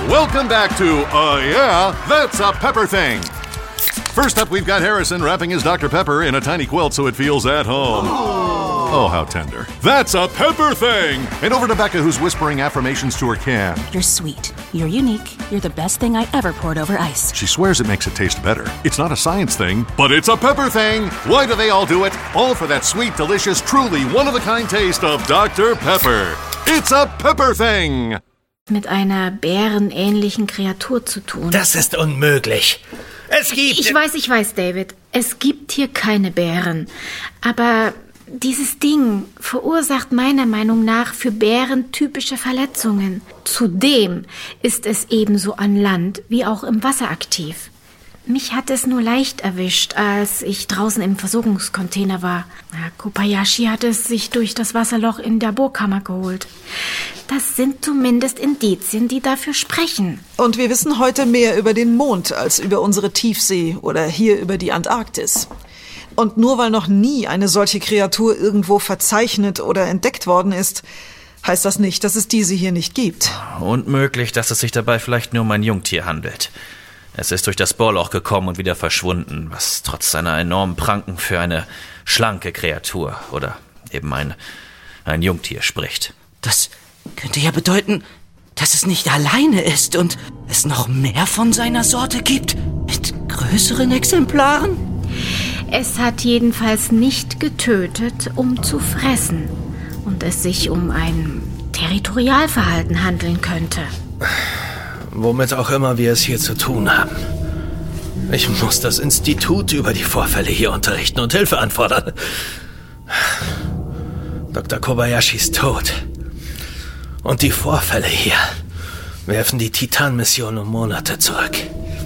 Welcome back to, yeah, that's a Pepper Thing. First up, we've got Harrison wrapping his Dr. Pepper in a tiny quilt so it feels at home. Oh, how tender. That's a Pepper Thing! And over to Becca, who's whispering affirmations to her can. You're sweet. You're unique. You're the best thing I ever poured over ice. She swears it makes it taste better. It's not a science thing, but it's a Pepper Thing! Why do they all do it? All for that sweet, delicious, truly one-of-a-kind taste of Dr. Pepper. It's a Pepper Thing! Mit einer bärenähnlichen Kreatur zu tun. Das ist unmöglich. Es gibt... Ich weiß, David. Es gibt hier keine Bären. Aber dieses Ding verursacht meiner Meinung nach für Bären typische Verletzungen. Zudem ist es ebenso an Land wie auch im Wasser aktiv. Mich hat es nur leicht erwischt, als ich draußen im Versorgungscontainer war. Kobayashi hat es sich durch das Wasserloch in der Bohrkammer geholt. Das sind zumindest Indizien, die dafür sprechen. Und wir wissen heute mehr über den Mond als über unsere Tiefsee oder hier über die Antarktis. Und nur weil noch nie eine solche Kreatur irgendwo verzeichnet oder entdeckt worden ist, heißt das nicht, dass es diese hier nicht gibt. Und möglich, dass es sich dabei vielleicht nur um ein Jungtier handelt. Es ist durch das Bohrloch gekommen und wieder verschwunden, was trotz seiner enormen Pranken für eine schlanke Kreatur oder eben ein Jungtier spricht. Das könnte ja bedeuten, dass es nicht alleine ist und es noch mehr von seiner Sorte gibt, mit größeren Exemplaren? Es hat jedenfalls nicht getötet, um zu fressen. Und es sich um ein Territorialverhalten handeln könnte. Womit auch immer wir es hier zu tun haben. Ich muss das Institut über die Vorfälle hier unterrichten und Hilfe anfordern. Dr. Kobayashi ist tot. Und die Vorfälle hier werfen die Titan-Mission um Monate zurück.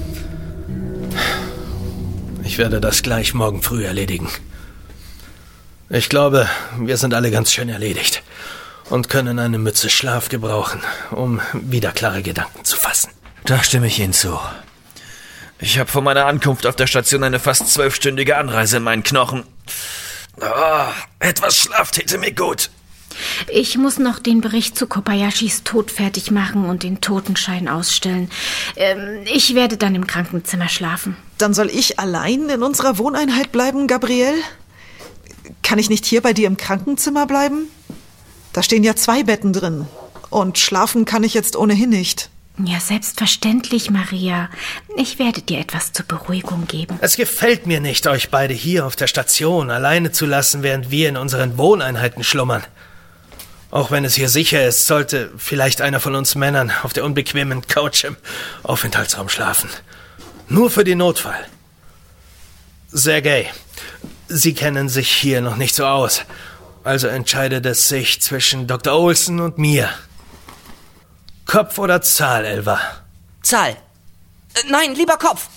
Ich werde das gleich morgen früh erledigen. Ich glaube, wir sind alle ganz schön erledigt und können eine Mütze Schlaf gebrauchen, um wieder klare Gedanken zu fassen. Da stimme ich Ihnen zu. Ich habe vor meiner Ankunft auf der Station eine fast 12-stündige Anreise in meinen Knochen. Etwas Schlaf täte mir gut. Ich muss noch den Bericht zu Kobayashis Tod fertig machen und den Totenschein ausstellen. Ich werde dann im Krankenzimmer schlafen. Dann soll ich allein in unserer Wohneinheit bleiben, Gabrielle? Kann ich nicht hier bei dir im Krankenzimmer bleiben? Da stehen ja 2 Betten drin. Und schlafen kann ich jetzt ohnehin nicht. Ja, selbstverständlich, Maria. Ich werde dir etwas zur Beruhigung geben. Es gefällt mir nicht, euch beide hier auf der Station alleine zu lassen, während wir in unseren Wohneinheiten schlummern. Auch wenn es hier sicher ist, sollte vielleicht einer von uns Männern auf der unbequemen Couch im Aufenthaltsraum schlafen. Nur für den Notfall. Sergei, Sie kennen sich hier noch nicht so aus. Also entscheidet es sich zwischen Dr. Olsen und mir. Kopf oder Zahl, Elva? Zahl. Nein, lieber Kopf.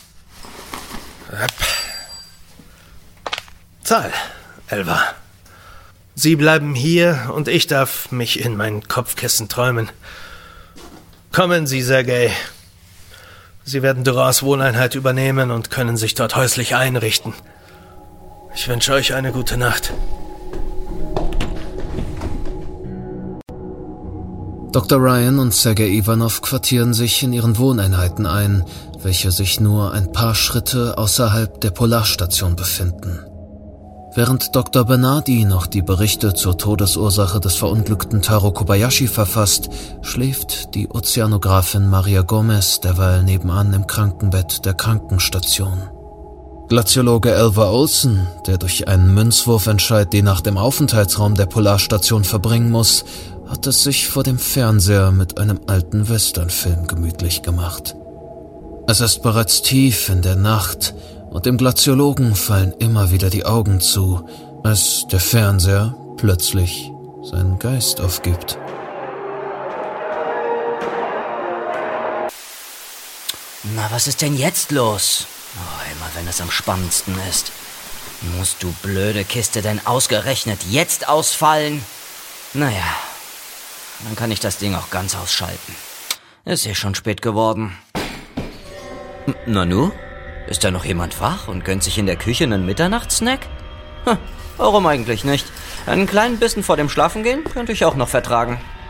Zahl, Elva. Sie bleiben hier und ich darf mich in mein Kopfkissen träumen. Kommen Sie, Sergei. Sie werden Durans Wohneinheit übernehmen und können sich dort häuslich einrichten. Ich wünsche euch eine gute Nacht. Dr. Ryan und Sergei Ivanov quartieren sich in ihren Wohneinheiten ein, welche sich nur ein paar Schritte außerhalb der Polarstation befinden. Während Dr. Bernardi noch die Berichte zur Todesursache des verunglückten Taro Kobayashi verfasst, schläft die Ozeanografin Maria Gomez derweil nebenan im Krankenbett der Krankenstation. Glaziologe Elva Olsen, der durch einen Münzwurfentscheid die Nacht im Aufenthaltsraum der Polarstation verbringen muss, hat es sich vor dem Fernseher mit einem alten Westernfilm gemütlich gemacht. Es ist bereits tief in der Nacht und dem Glaziologen fallen immer wieder die Augen zu, als der Fernseher plötzlich seinen Geist aufgibt. Na, was ist denn jetzt los? Oh, immer wenn es am spannendsten ist. Musst du blöde Kiste denn ausgerechnet jetzt ausfallen? Naja, dann kann ich das Ding auch ganz ausschalten. Ist eh schon spät geworden. Nanu? Ist da noch jemand wach und gönnt sich in der Küche einen Mitternachtssnack? Warum eigentlich nicht? Einen kleinen Bissen vor dem Schlafengehen könnte ich auch noch vertragen.